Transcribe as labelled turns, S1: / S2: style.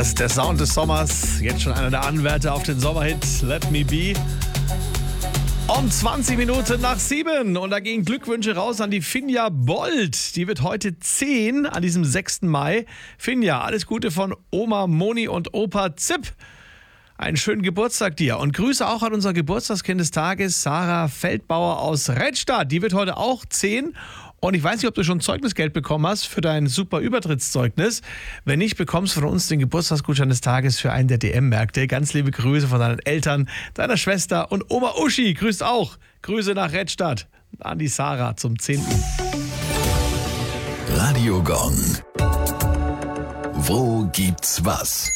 S1: Das ist der Sound des Sommers. Jetzt schon einer der Anwärter auf den Sommerhit Let Me Be. Um 20 Minuten nach 7. Und da gehen Glückwünsche raus an die Finja Bold. Die wird heute 10 an diesem 6. Mai. Finja, alles Gute von Oma Moni und Opa Zipp. Einen schönen Geburtstag dir. Und Grüße auch an unser Geburtstagskind des Tages, Sarah Feldbauer aus Redstadt. Die wird heute auch 10. Und ich weiß nicht, ob du schon Zeugnisgeld bekommen hast für dein super Übertrittszeugnis. Wenn nicht, bekommst du von uns den Geburtstagsgutschein des Tages für einen der DM-Märkte. Ganz liebe Grüße von deinen Eltern, deiner Schwester und Oma Uschi grüßt auch. Grüße nach Redstadt an die Sarah zum 10.
S2: Radio Gong. Wo gibt's was?